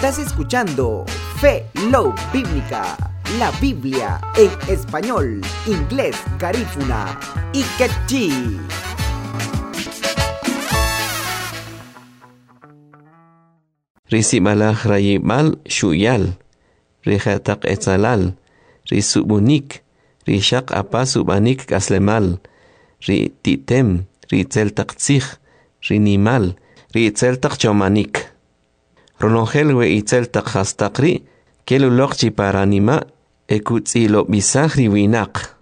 Estás escuchando Fe Love Bíblica, la Biblia en español, inglés, garífuna y quechí. Risimalaj rayimal shuyal, rijatak etzalal, risubunik, rishak apasubanik kaslemal, rititem, ritzeltak tzich, rinimal, ritzeltak chomanik. Ronongel we itzeltak hastakri, kelulok chiparanima, ekutzilo bisahri winak.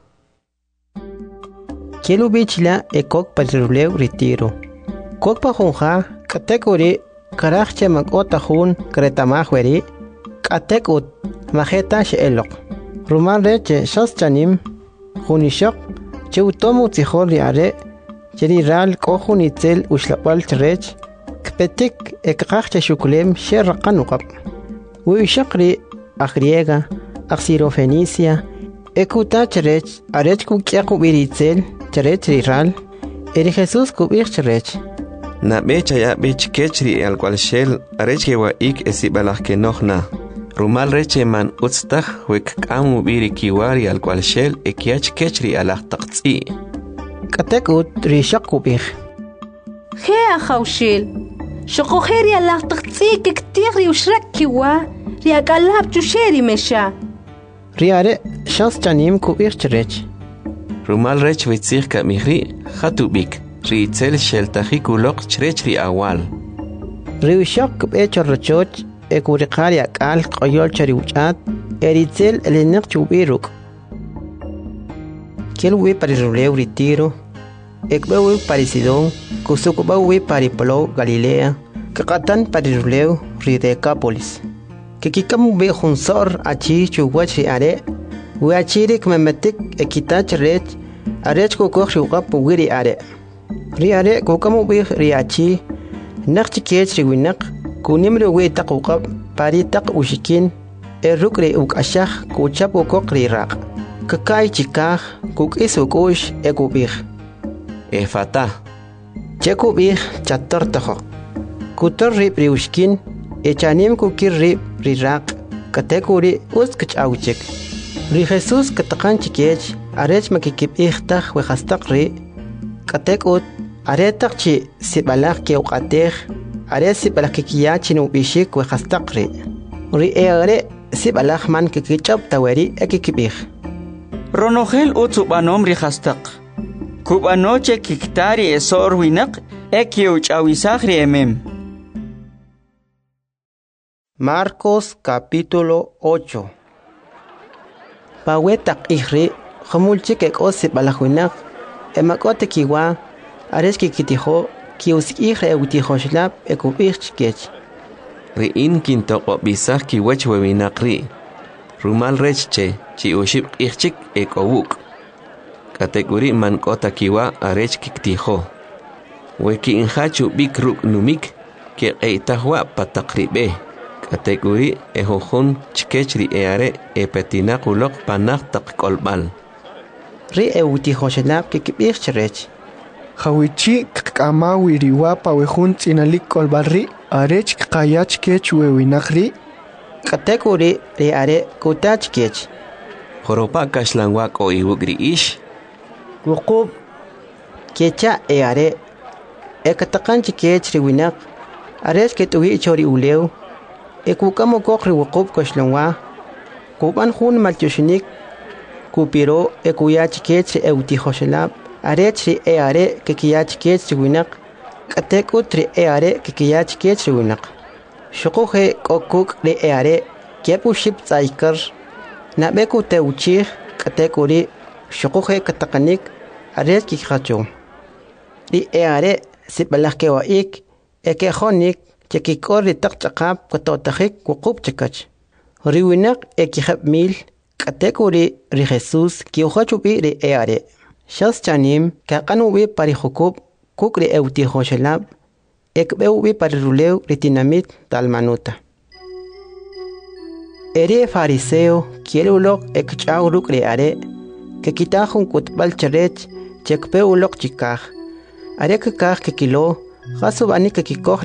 Kelu bichla ekok patruleu retiro. Kok pa honja, katekori, karachche magotahun kretamahweri, katekut, majeta sheelok. Ruman reche shaschanim, hunishok, cheutomu tzihol riare, cheriral kohun itzel ushlapal trech, kpetik ekakche shukulem sherrakanukap. Uishakri agriega, axirofenicia, ekuta cherech, arech kukiaku biritzel, cherech riral, eri Jesus kubich cherech. Na becha ya bech kechri al cual shell arechke wa ik esibalach ke nochna. Rumal reche man utstak wek kamu biri kiwari al cual shell ekiach kechri alach taqtzi. Katekut rishak kubich. Hea khawshil. Shokoheri alach taqtzi ke ktigri ushrak kiwa. Riak alab chusheri mesha. Riare shas chanim kubich cherech. Rumal rech witzich ka mihri khatubik. Ritzel sheltahikulok cherechri awal. Riwishak kubecho rochoch ekurikari akal qoyol chariuchat eritzel elinek chubiruk. Kelwe pariruleu ritiro ekbewe parisidon kusukubawe paripolo Galilea kakatan pariruleu Decapolis. Kikikamu be hunsor achi chuwachi are we achiri kmemetik ekitach rech arech kokokh shuqap wiri are. Riare kokamu be riachi nakchi kech riwinak kunimre we taqoqab pari taq ushikin erukre ukashah kuchap kokok riraq kakai chikah kuk isukush ekubih Efata. chekubih chatar taho kutar rib riushkin echanim kukir rib riraq katekuri uskach auchek ri Jesus kataqan chikech arech makikib ihtah we khastaqri katekut aretaq chi sibalaq ke uqateh are sibalaq kiya chinu bishik we khastaqri ri are sibalaq man kikichap tawari ekikibih Ronogel utsubanom ri khastaq kubanoche kiktari esor winak ekiuch awisagri emem. Marcos capítulo 8. Pawetak ihri khamulchik ek osip balahuinak emakote kiwa areski kitiho kiusik ihre utiho shlap ekubich chikech. Riin kintoko bisah kiwech wewinakri. Rumal rechche chi ushib ichik ekowuk. Kategori man kota kiwa arech kiktiho. Weki inhachu bikruk numik ke eitahwa patakribe. Kategori ehohun chikechri eare epetinakulok panak takkolbal. Ri utiho shlap kikibich cherech. Hawichi kamawi riwa pawehun tinalik kolbarri arech kayach kech wewinakri. Kategori ri are kutach kech. Horopa kashlangwak o iwugri ish. Wukub kecha eare ekatakan chikech riwinak arech ketuwi chori uleu ekukamo kokri wukub kashlangwa kuban hun malchushinik kupiro ekuya chikech eutihoshelab arech ri eare kekiya chikech riwinak katekutri eare kekiya chikech riwinak shukuhe kokuk ri eare kepuship tsaikar nabeku teuchih katekuri shukuhe katakanik arech kikhacho ri eare sibalak kewaik ekehonik chekikori takchakap katotakik wukub chikach riwinak ekihab mil katekuri ri Jesus kiuhachubi ri eare shas chanim kaqanubi pari hukub kukri eutihoshelab ekbeubi pari ruleu ritinamit talmanuta eri fariseo kielulok ekchauruk ri are que kitajun kutbal cherech chekpe ulok chikaj are kakaj ke kilo jasubani ke kikoj